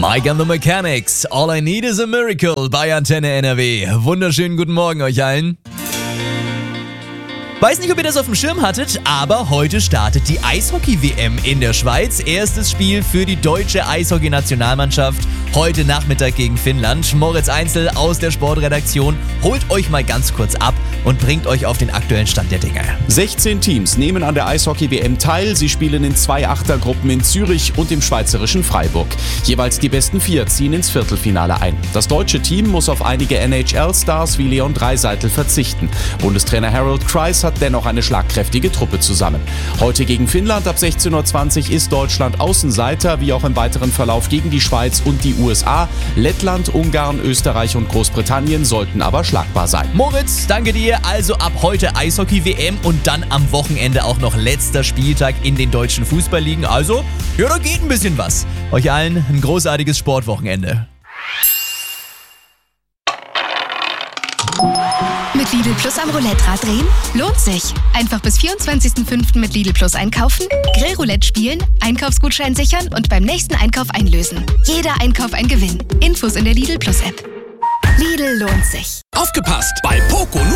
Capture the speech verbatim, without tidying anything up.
Mike and the Mechanics, All I Need is a Miracle bei Antenne N R W. Wunderschönen guten Morgen euch allen. Weiß nicht, ob ihr das auf dem Schirm hattet, aber heute startet die Eishockey-W M in der Schweiz. Erstes Spiel für die deutsche Eishockey-Nationalmannschaft. Heute Nachmittag gegen Finnland. Moritz Einzel aus der Sportredaktion holt euch mal ganz kurz ab und bringt euch auf den aktuellen Stand der Dinge. sechzehn Teams nehmen an der Eishockey-W M teil. Sie spielen in zwei Achtergruppen in Zürich und im schweizerischen Freiburg. Jeweils die besten vier ziehen ins Viertelfinale ein. Das deutsche Team muss auf einige N H L-Stars wie Leon Draisaitl verzichten. Bundestrainer Harold Kreis hat dennoch eine schlagkräftige Truppe zusammen. Heute gegen Finnland ab sechzehn Uhr zwanzig ist Deutschland Außenseiter, wie auch im weiteren Verlauf gegen die Schweiz und die U S A. Lettland, Ungarn, Österreich und Großbritannien sollten aber schlagbar sein. Moritz, danke dir. Also ab heute Eishockey-W M und dann am Wochenende auch noch letzter Spieltag in den deutschen Fußballligen. Also, ja, da geht ein bisschen was. Euch allen ein großartiges Sportwochenende. Mit Lidl Plus am Roulette-Rad drehen? Lohnt sich. Einfach bis vierundzwanzigsten fünften mit Lidl Plus einkaufen, Grillroulette spielen, Einkaufsgutschein sichern und beim nächsten Einkauf einlösen. Jeder Einkauf ein Gewinn. Infos in der Lidl Plus App. Lidl lohnt sich. Aufgepasst! Bei Poco